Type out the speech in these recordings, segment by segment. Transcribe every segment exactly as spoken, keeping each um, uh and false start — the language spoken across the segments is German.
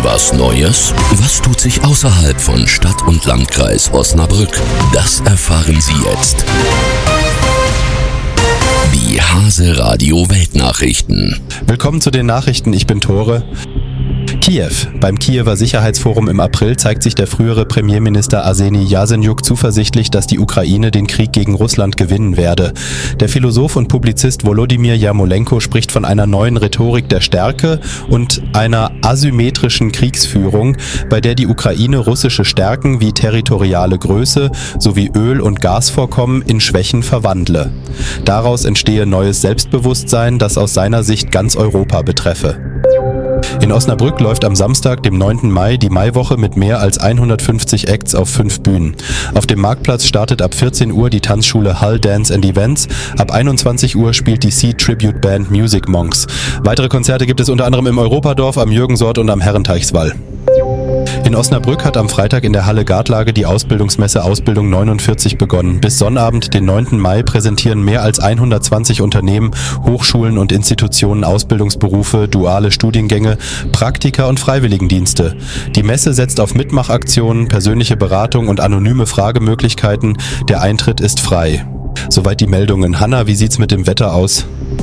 Was Neues? Was tut sich außerhalb von Stadt und Landkreis Osnabrück? Das erfahren Sie jetzt. Die Hase Radio Weltnachrichten. Willkommen zu den Nachrichten, ich bin Tore. Kiew. Beim Kiewer Sicherheitsforum im April zeigt sich der frühere Premierminister Arseni Jasenjuk zuversichtlich, dass die Ukraine den Krieg gegen Russland gewinnen werde. Der Philosoph und Publizist Volodymyr Jarmolenko spricht von einer neuen Rhetorik der Stärke und einer asymmetrischen Kriegsführung, bei der die Ukraine russische Stärken wie territoriale Größe sowie Öl- und Gasvorkommen in Schwächen verwandle. Daraus entstehe neues Selbstbewusstsein, das aus seiner Sicht ganz Europa betreffe. In Osnabrück läuft am Samstag, dem neunten Mai, die Maiwoche mit mehr als hundertfünfzig Acts auf fünf Bühnen. Auf dem Marktplatz startet ab vierzehn Uhr die Tanzschule Hull Dance and Events. Ab einundzwanzig Uhr spielt die Sea Tribute Band Music Monks. Weitere Konzerte gibt es unter anderem im Europadorf, am Jürgensort und am Herrenteichswall. In Osnabrück hat am Freitag in der Halle Gartlage die Ausbildungsmesse Ausbildung neunundvierzig begonnen. Bis Sonnabend, den neunten Mai, präsentieren mehr als hundertzwanzig Unternehmen, Hochschulen und Institutionen Ausbildungsberufe, duale Studiengänge, Praktika und Freiwilligendienste. Die Messe setzt auf Mitmachaktionen, persönliche Beratung und anonyme Fragemöglichkeiten. Der Eintritt ist frei. Soweit die Meldungen. Hanna, wie sieht's mit dem Wetter aus?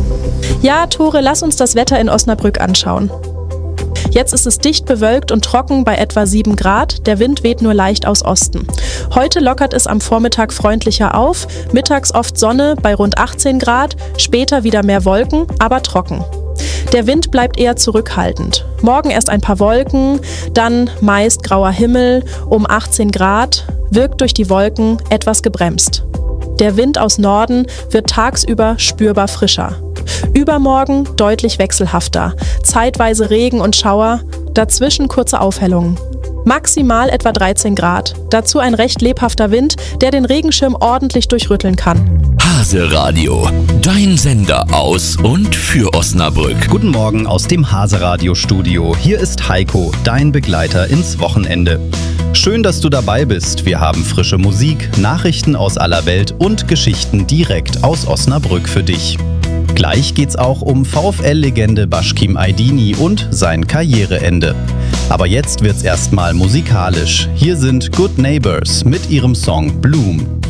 Ja, Tore, lass uns das Wetter in Osnabrück anschauen. Jetzt ist es dicht bewölkt und trocken bei etwa sieben Grad. Der Wind weht nur leicht aus Osten. Heute lockert es am Vormittag freundlicher auf, mittags oft Sonne bei rund achtzehn Grad, später wieder mehr Wolken, aber trocken. Der Wind bleibt eher zurückhaltend. Morgen erst ein paar Wolken, dann meist grauer Himmel um achtzehn Grad, wirkt durch die Wolken etwas gebremst. Der Wind aus Norden wird tagsüber spürbar frischer. Übermorgen deutlich wechselhafter, zeitweise Regen und Schauer, dazwischen kurze Aufhellungen. Maximal etwa dreizehn Grad, dazu ein recht lebhafter Wind, der den Regenschirm ordentlich durchrütteln kann. Hase Radio, dein Sender aus und für Osnabrück. Guten Morgen aus dem Hase Radio Studio. Hier ist Heiko, dein Begleiter ins Wochenende. Schön, dass du dabei bist. Wir haben frische Musik, Nachrichten aus aller Welt und Geschichten direkt aus Osnabrück für dich. Gleich geht's auch um VfL-Legende Başkim Aydini und sein Karriereende. Aber jetzt wird's erstmal musikalisch. Hier sind Good Neighbors mit ihrem Song Bloom.